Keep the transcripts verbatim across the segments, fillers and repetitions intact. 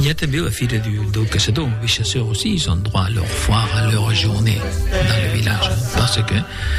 Il y a també la fira du, del caçador. Les chasseurs aussi, ils ont droit à leur foire, à leur journée dans le village, parce que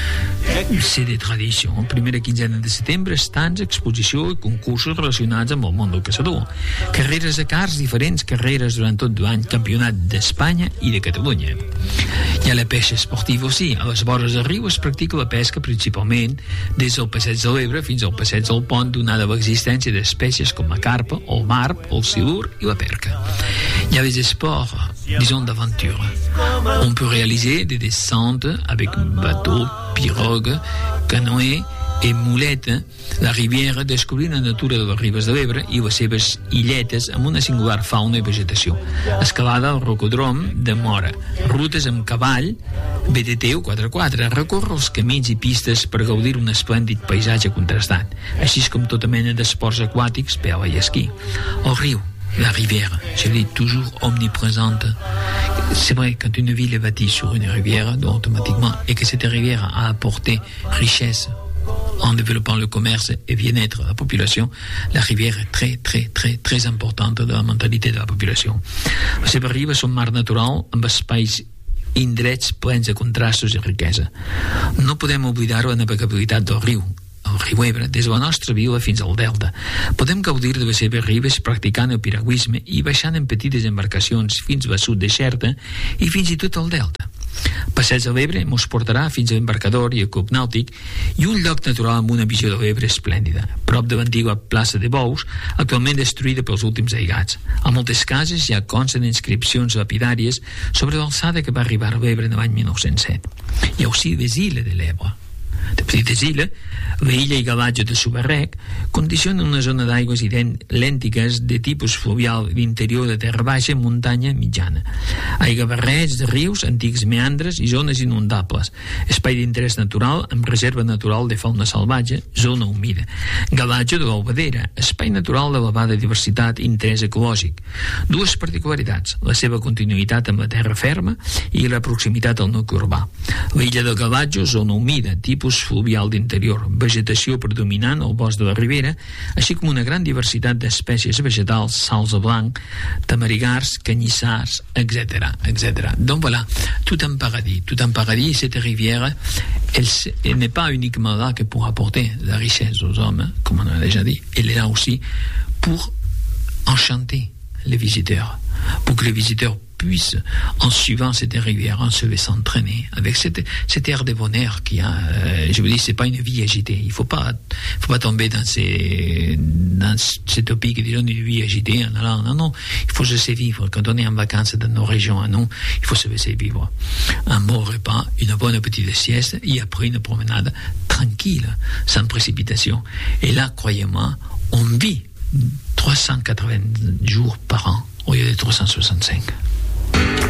c'est des tradicions. Primera quinzena de setembre, estants, exposició i concursos relacionats amb el món del caçador. Carreres de cars, diferents carreres durant tot l'any, campionat d'Espanya i de Catalunya. Hi ha la pesca esportiva aussi. A les vores del riu es practica la pesca principalment des del passeig de l'Ebre fins al passeig del Pont, donada l'existència d'espècies com la carpa, el marp, el silur i la perca. Il y a des sports, disons, d'aventure. On peut réaliser des descentes avec bateau, pirogue, canoë i muleta, la Riviera, descobrint la natura de les ribes de l'Ebre i les seves illetes amb una singular fauna i vegetació. Escalada al rocodrom de Mora, rutes amb cavall, B T T o quatre per quatre, recórrer els camins i pistes per gaudir un esplèndid paisatge contrastat, així com tota mena d'esports aquàtics, pela i esquí. El riu, la rivière, je l'ai toujours omniprésente. C'est vrai, quand une ville est bâtie sur une rivière, donc automatiquement, et que cette rivière a apporté richesse en développant le commerce et bien-être à la population, la rivière est très, très, très, très importante de la mentalitat de la populació. Les seves ribes són mar natural amb espais indrets plens de contrastos i riquesa. No podem oblidar la navegabilitat del riu, el riu Ebre, des de la nostra vila fins al delta. Podem gaudir de les seves ribes practicant el piragüisme i baixant en petites embarcacions fins al sud de Xerta i fins i tot al delta. Passeig de l'Ebre mos portarà fins a l'embarcador i el club nàutic i un lloc natural amb una visió de l'Ebre esplèndida, prop de l'antiga plaça de Bous, actualment destruïda pels últims aigats. A moltes cases ja consten inscripcions lapidàries sobre l'alçada que va arribar a l'Ebre en l'any mil nou-cents set. Hi ha aussi les illes de l'Ebre. De petites illes, l'illa i gavatge de Subarrec condicionen una zona d'aigües lèntiques de tipus fluvial d'interior de terra baixa i muntanya mitjana. Aigua barrets de rius, antics meandres i zones inundables. Espai d'interès natural amb reserva natural de fauna salvatge, zona humida. Gavatge de l'Albadera, espai natural d'elevada diversitat i interès ecològic. Dues particularitats, la seva continuïtat amb la terra ferma i la proximitat al nucli urbà. L'illa del Gavatge, zona humida, tipus fluvial d'interior, vegetació predominant al bosc de la Ribera, així com una gran diversitat d'espècies vegetals, salze blanc, tamarigars, canyissars, etcètera, etcètera. Donc voilà, tout un paradis, tout un paradis. Cette rivière, elle, elle n'est pas uniquement là que pour apporter la richesse aux hommes, comme on a déjà dit, elle est là aussi pour enchanter les visiteurs, pour que les visiteurs puissent, en suivant cette rivière, en se laissant traîner, avec cette, cet air de bonheur qui a, euh, je vous dis, c'est pas une vie agitée. Il faut pas, faut pas tomber dans ces, dans ces topiques, disons, d'une vie agitée, en allant, non, non, il faut se laisser vivre. Quand on est en vacances dans nos régions à nous, il faut se laisser vivre. Un bon repas, une bonne petite sieste, et après une promenade tranquille, sans précipitation. Et là, croyez-moi, on vit trois cent quatre-vingts jours par an au lieu de trois cent soixante-cinq.